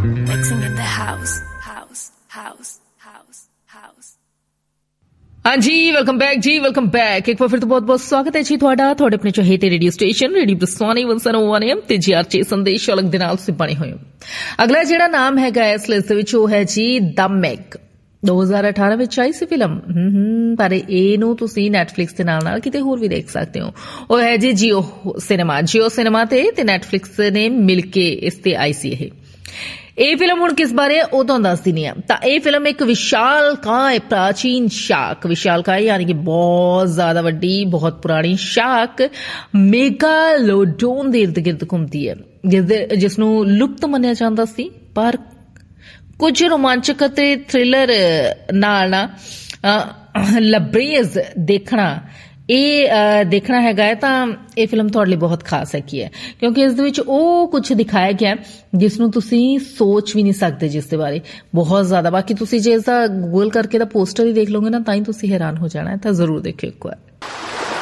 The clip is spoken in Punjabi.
Mixing in the house. ਹਾਂਜੀ ਵੈਲਕਮ ਬੈਕ ਇੱਕ ਵਾਰ ਫਿਰ ਤੋਂ ਬਹੁਤ ਸਵਾਗਤ ਹੈ ਜੀ ਤੁਹਾਡੇ ਆਪਣੇ ਚਹੇਤੇ ਰੇਡੀਓ ਸਟੇਸ਼ਨ ਰੇਡੀਓ ਬਰਸਾਨੀ 101 ਤੇ GRJ ਸੰਦੇਸ਼ ਅਲੱਗ ਦੇ ਨਾਲ ਤੁਸੀਂ ਬਣੇ ਹੋਏ ਹੋ। ਅਗਲਾ ਜਿਹੜਾ ਨਾਮ ਹੈਗਾ ਇਸ ਲਿਸਟ ਦੇ ਵਿੱਚ ਉਹ ਹੈ ਜੀ ਦ ਮੈਗ। 2018 ਵਿੱਚ ਆਈ ਸੀ ਫਿਲਮ, ਪਰ ਇਹਨੂੰ ਤੁਸੀਂ ਨੈਟਫਲਿਕਸ ਦੇ ਨਾਲ ਕਿਤੇ ਹੋਰ ਵੀ ਦੇਖ ਸਕਦੇ ਹੋ। ਉਹ ਹੈ ਜੀ ਜੀਓ ਸਿਨੇਮਾ ਤੇ ਨੈਟਫਲਿਕਸ ਨੇ ਮਿਲ ਕੇ ਇਸ ਤੇ ਆਈ ਸੀ। ਇਹ ਫਿਲਮ ਹੁਣ ਕਿਸ ਬਾਰੇ ਉਹ ਤੁਹਾਨੂੰ ਦੱਸ ਦਿੰਦੀ ਹਾਂ। ਤਾਂ ਇਹ ਫਿਲਮ ਇੱਕ ਵਿਸ਼ਾਲਕਾय ਪ੍ਰਾਚੀਨ ਸ਼ਾਕ, ਵਿਸ਼ਾਲਕਾय ਯਾਨੀ ਕਿ ਬਹੁਤ ਜ਼ਿਆਦਾ ਵੱਡੀ ਬਹੁਤ ਪੁਰਾਣੀ ਸ਼ਾਕ ਮੇਗਾਲੋਡੋਨ ਦੇ ਇਰਦ ਗਿਰਦ ਘੁੰਮਦੀ ਹੈ, ਜਿਸ ਨੂੰ ਲੁਪਤ ਮੰਨਿਆ ਜਾਂਦਾ ਸੀ। ਪਰ ਕੁਝ ਰੋਮਾਂਚਕ ਅਤੇ ਥ੍ਰਿਲਰ ਨਾਲ ਲਬਰੇਜ਼ ਦੇਖਣਾ ਹੈਗਾ ਹੈ ਤਾਂ ਇਹ ਫਿਲਮ ਤੁਹਾਡੇ ਲਈ ਬਹੁਤ ਖਾਸ ਹੈਗੀ ਹੈ, ਕਿਉਂਕਿ ਇਸ ਦੇ ਵਿੱਚ ਉਹ ਕੁਝ ਦਿਖਾਇਆ ਗਿਆ ਜਿਸ ਨੂੰ ਤੁਸੀਂ ਸੋਚ ਵੀ ਨਹੀਂ ਸਕਦੇ, ਜਿਸ ਦੇ ਬਾਰੇ ਬਹੁਤ ਜ਼ਿਆਦਾ। ਬਾਕੀ ਤੁਸੀਂ ਜੇ ਇਸਦਾ ਗੂਗਲ ਕਰਕੇ ਦਾ ਪੋਸਟਰ ਹੀ ਦੇਖ ਲਓਗੇ ਨਾ ਤਾਂ ਹੀ ਤੁਸੀਂ ਹੈਰਾਨ ਹੋ ਜਾਣਾ ਹੈ। ਤਾਂ ਜ਼ਰੂਰ ਦੇਖਿਓ ਇੱਕ ਵਾਰ।